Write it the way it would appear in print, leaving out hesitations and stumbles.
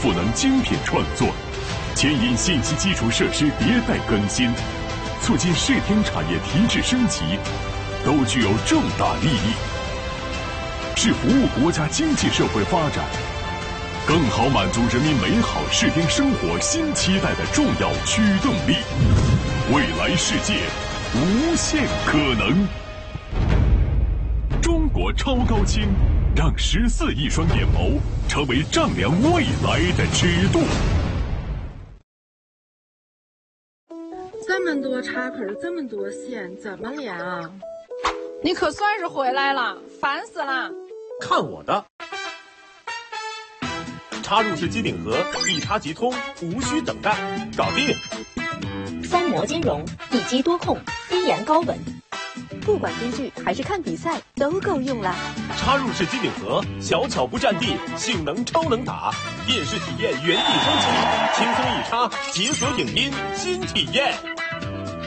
赋能精品创作，牵引信息基础设施迭代更新，促进视听产业提质升级，都具有重大利益，是服务国家经济社会发展，更好满足人民美好视听生活新期待的重要驱动力。未来世界，无限可能。中国超高清，让14亿双眼眸成为丈量未来的尺度。 这么多插口，这么多线，怎么连啊？ 你可算是回来了，烦死了！ 看我的！插入式机顶盒，一插即通，无需等待，搞定！ 双模兼容，一机多控，低延高稳，不管追剧还是看比赛都够用了。 插入式机顶盒，小巧不占地，性能超能打，电视体验原地升级，轻松一插，解锁影音新体验。